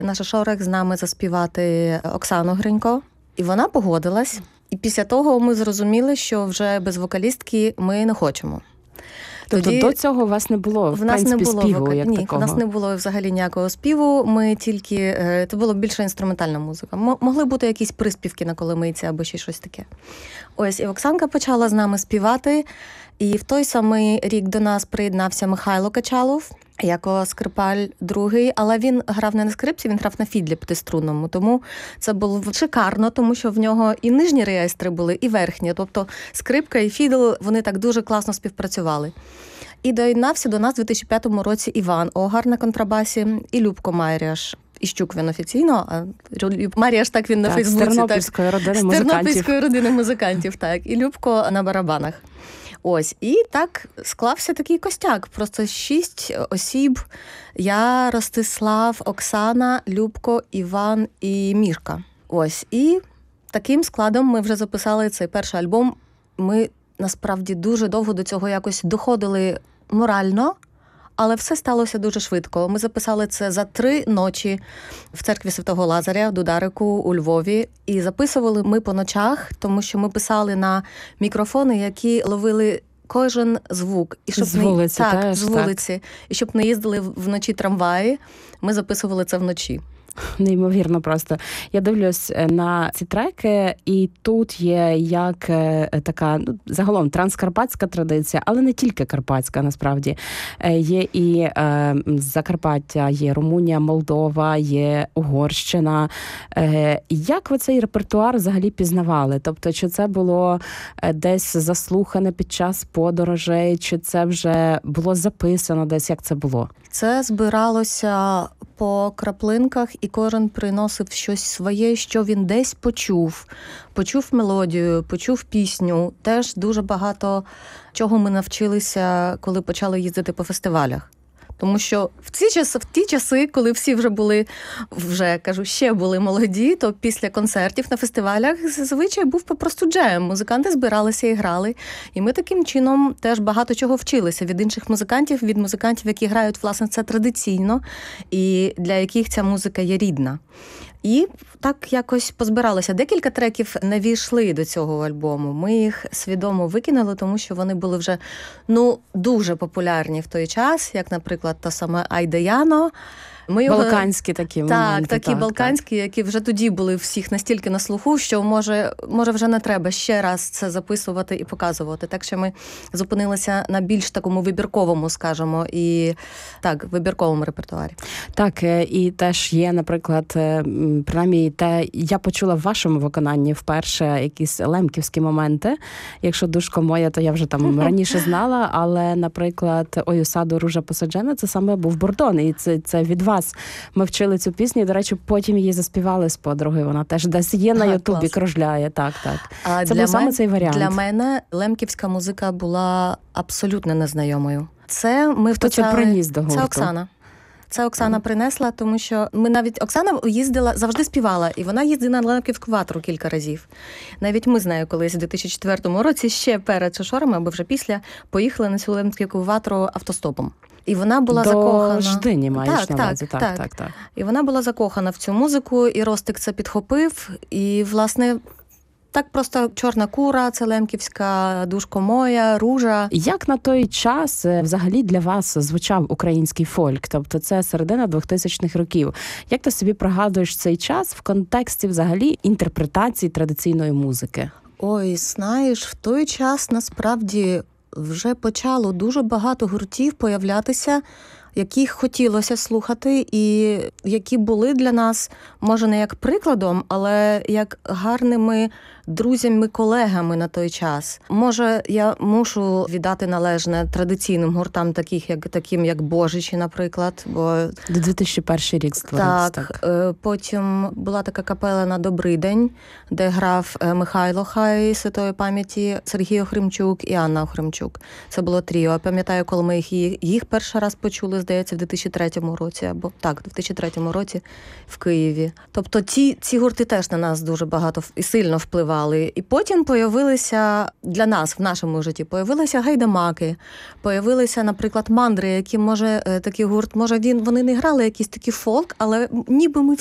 наша Шорах з нами заспівати Оксану Гринько. І вона погодилась. І після того ми зрозуміли, що вже без вокалістки ми не хочемо. Тобто до цього у вас не було, в принципі, співу як такого? Ні, у нас не було взагалі ніякого співу. Ми тільки... Це було більше інструментальна музика. Могли бути якісь приспівки на коломийці або ще щось таке. Ось, і Оксанка почала з нами співати. І в той самий рік до нас приєднався Михайло Качалов, як скрипаль другий, але він грав не на скрипці, він грав на фідлі п'ятиструнному. Тому це було шикарно, тому що в нього і нижні реєстри були, і верхні. Тобто скрипка і фідл, вони так дуже класно співпрацювали. І доєднався до нас у 2005 році Іван Огар на контрабасі і Любко Майряш. Іщук він офіційно, а Маріаш так він на Фейсбуці. З Тернопільської родини музикантів. З Тернопільської родини музикантів, так. І Любко на барабанах. Ось, і так склався такий костяк. Просто 6 осіб. Я, Ростислав, Оксана, Любко, Іван і Мішка. Ось, і таким складом ми вже записали цей перший альбом. Ми, насправді, дуже довго до цього якось доходили морально, але все сталося дуже швидко. Ми записали це за 3 ночі в церкві Святого Лазаря в Дударику у Львові. І записували ми по ночах, тому що ми писали на мікрофони, які ловили кожен звук. І щоб з вулиці, так, з вулиці. Так. І щоб не їздили вночі трамваї, ми записували це вночі. Неймовірно просто. Я дивлюсь на ці треки, і тут є як така, загалом, транскарпатська традиція, але не тільки карпатська, насправді. Є і Закарпаття, є Румунія, Молдова, є Угорщина. Як ви цей репертуар взагалі пізнавали? Тобто, чи це було десь заслухане під час подорожей, чи це вже було записано десь, як це було? Це збиралося по краплинках, і кожен приносив щось своє, що він десь почув. Почув мелодію, почув пісню. Теж дуже багато чого ми навчилися, коли почали їздити по фестивалях. Тому що в ті часи, коли всі вже були, ще були молоді, то після концертів на фестивалях зазвичай був попросту джем. Музиканти збиралися і грали. І ми таким чином теж багато чого вчилися від інших музикантів, від музикантів, які грають, власне, це традиційно, і для яких ця музика є рідна. І так якось позбиралося. Декілька треків не війшли до цього альбому. Ми їх свідомо викинули, тому що вони були вже дуже популярні в той час, як, наприклад, та сама Айде Яно. Балканські такі моменти. Такі балканські, які вже тоді були всіх настільки на слуху, що може вже не треба ще раз це записувати і показувати. Так що ми зупинилися на більш такому вибірковому, скажімо, і так, вибірковому репертуарі. Так, і теж є, наприклад, принаймні я почула в вашому виконанні вперше якісь лемківські моменти. Якщо душко моя, то я вже там раніше знала, але, наприклад, «Ой, у саду ружа посаджена» це саме був Бордон, і це від вас. Ми вчили цю пісню, і, до речі, потім її заспівали з подругою. Вона теж десь є на Ютубі, кружляє. Так. Це був саме цей варіант. Для мене лемківська музика була абсолютно незнайомою. Це приніс до гурту? Це Оксана. Це Оксана принесла, тому що Оксана їздила, завжди співала, і вона їздила на Лемківську ватру кілька разів. Навіть ми з нею колись у 2004 році, ще перед Шошорами, або вже після, поїхали на цю Лемківську ватру автостопом. І вона була закохана. До Ждині маєш на увазі. Так. І вона була закохана в цю музику, і Ростик це підхопив, і, власне, так просто «Чорна кура», це лемківська, «Душко моя», «Ружа». Як на той час взагалі для вас звучав український фольк? Тобто це середина 2000-х років. Як ти собі пригадуєш цей час в контексті взагалі інтерпретації традиційної музики? Ой, знаєш, в той час насправді вже почало дуже багато гуртів появлятися, яких хотілося слухати і які були для нас, може, не як прикладом, але як гарними друзями, колегами на той час. Може, я мушу віддати належне традиційним гуртам, таким як Божичі, наприклад. Бо 2001 рік створився. Так. Потім була така капела на «Добрий день», де грав Михайло Хай святої пам'яті, Сергій Охримчук і Анна Охримчук. Це було тріо. Я пам'ятаю, коли ми їх перший раз почули здається, в 2003 році, або так, в 2003 році в Києві. Тобто ці гурти теж на нас дуже багато і сильно впливали. І потім появилися для нас в нашому житті, появилися гайдамаки, появилися, наприклад, мандри, які, може, такий гурт, може, вони не грали якийсь такий фолк, але ніби ми